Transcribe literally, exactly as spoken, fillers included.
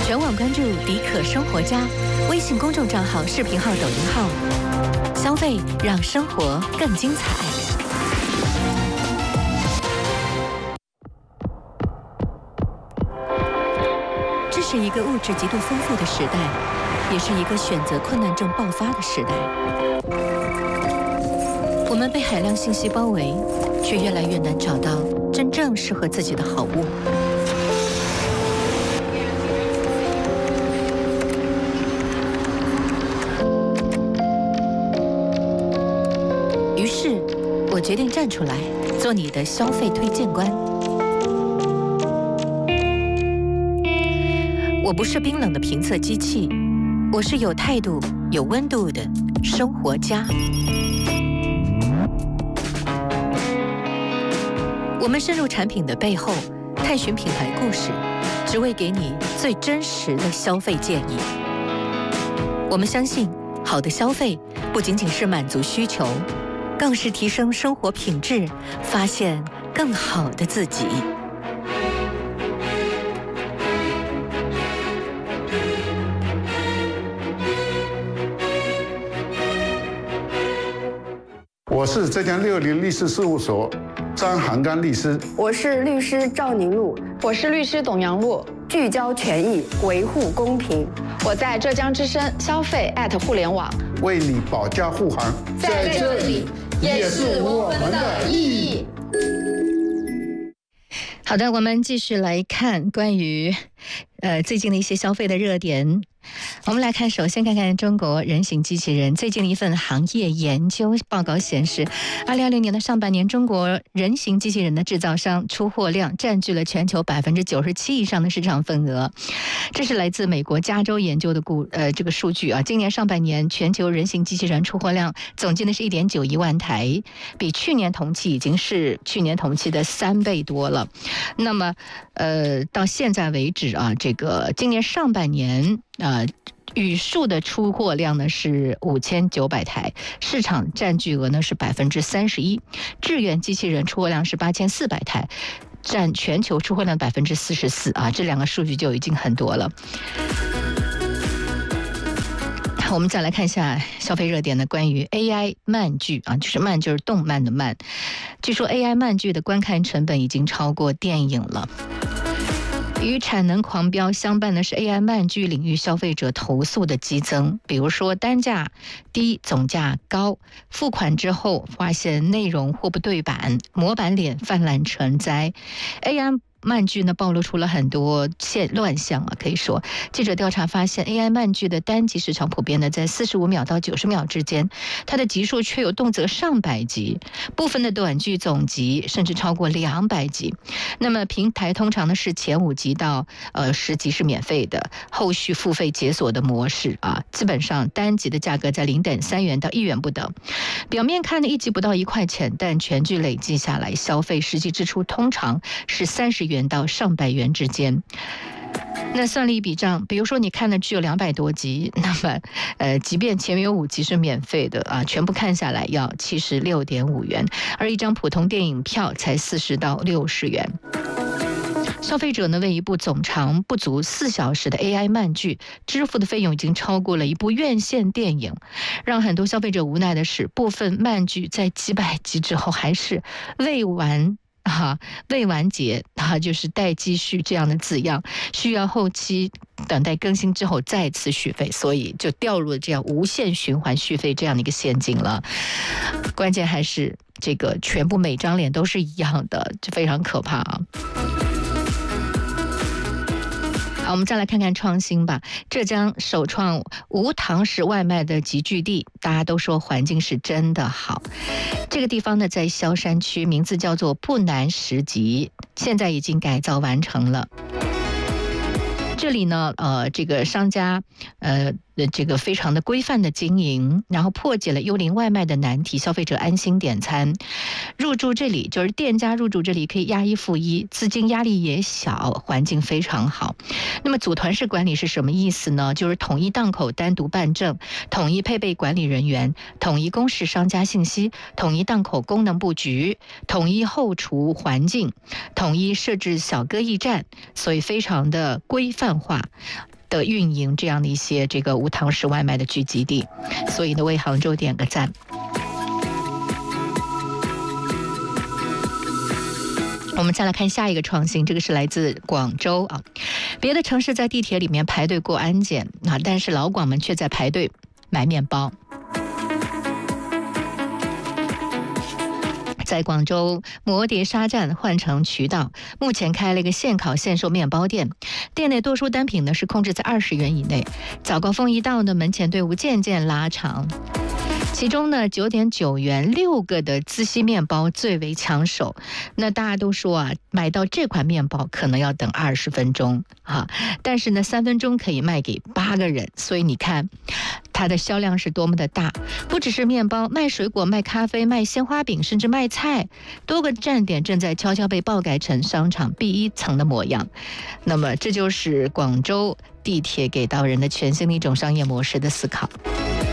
全网关注迪可生活家微信公众账号、视频号、抖音号，消费让生活更精彩。这是一个物质极度丰富的时代，也是一个选择困难症爆发的时代。我们被海量信息包围，却越来越难找到真正适合自己的好物。于是，我决定站出来，做你的消费推荐官。我不是冰冷的评测机器，我是有态度、有温度的生活家。我们深入产品的背后，探寻品牌故事，只为给你最真实的消费建议。我们相信，好的消费不仅仅是满足需求，更是提升生活品质，发现更好的自己。 我是浙江六零律师事务所张涵刚律师， 我是律师赵宁露， 我是律师董阳露， 聚焦权益，维护公平。 我在浙江之声消费互联网， 为你保驾护航， 在这里也是我们的意义。 好的，我们继续来看关于呃最近的一些消费的热点。我们来看，首先看看中国人形机器人最近的一份行业研究报告显示，二零二零年的上半年，中国人形机器人的制造商出货量占据了全球百分之九十七以上的市场份额。这是来自美国加州研究的故呃这个数据啊。今年上半年，全球人形机器人出货量总计呢是一点九一万台，比去年同期已经是去年同期的三倍多了。那么，呃，到现在为止啊，这个今年上半年。呃，语数的出货量呢是五千九百台，市场占据额呢是百分之三十一。智远机器人出货量是八千四百台，占全球出货量百分之四十四啊，这两个数据就已经很多了。我们再来看一下消费热点的关于 A I 漫剧啊，就是漫就是动漫的漫。据说 A I 漫剧的观看成本已经超过电影了。与产能狂飙相伴的是 A I 漫剧领域消费者投诉的激增，比如说单价低、总价高，付款之后发现内容或不对版，模板脸泛滥成灾。A I漫剧呢暴露出了很多现乱象啊，可以说，记者调查发现 ，A I 漫剧的单集市场普遍呢在四十五秒到九十秒之间，它的集数却有动辄上百集，部分的短剧总集甚至超过两百集。那么平台通常呢是前五集到呃十集是免费的，后续付费解锁的模式啊，基本上单集的价格在零点三元到一元不等。表面看呢一集不到一块钱，但全剧累计下来消费实际支出通常是三十元到上百元之间。那算了一笔账，比如说你看的剧有两百多集，那么呃，即便前面有五集是免费的啊，全部看下来要七十六点五元，而一张普通电影票才四十到六十元。消费者呢为一部总长不足四小时的 A I 漫剧支付的费用已经超过了一部院线电影，让很多消费者无奈的是，部分漫剧在几百集之后还是未完。啊，未完结啊，就是待继续这样的字样，需要后期等待更新之后再次续费，所以就掉入了这样无限循环续费这样的一个陷阱了。关键还是这个全部每张脸都是一样的，就非常可怕啊。好，我们再来看看创新吧。浙江首创无堂食外卖的集聚地，大家都说环境是真的好。这个地方呢，在萧山区，名字叫做不南食集，现在已经改造完成了。这里呢，呃，这个商家，呃。这个非常的规范的经营，然后破解了幽灵外卖的难题，消费者安心点餐。入住这里就是店家入住这里可以押一付一，资金压力也小，环境非常好。那么组团式管理是什么意思呢？就是统一档口单独办证，统一配备管理人员，统一公示商家信息，统一档口功能布局，统一后厨环境，统一设置小哥驿站，所以非常的规范化。 的运营这样的一些这个无堂食外卖的聚集地，所以呢，为杭州点个赞。我们再来看下一个创新，这个是来自广州啊。别的城市在地铁里面排队过安检啊，但是老广们却在排队买面包。在广州摩碟沙站换乘渠道，目前开了一个现烤现售面包店，店内多数单品呢是控制在二十元以内。早高峰一到呢，门前队伍渐渐拉长。其中呢，九点九元六个的自吸面包最为抢手。那大家都说啊，买到这款面包可能要等二十分钟啊，但是呢，三分钟可以卖给八个人，所以你看，它的销量是多么的大。不只是面包，卖水果、卖咖啡、卖鲜花饼，甚至卖菜，多个站点正在悄悄被爆改成商场 B 一层的模样。那么，这就是广州地铁给到人的全新的一种商业模式的思考。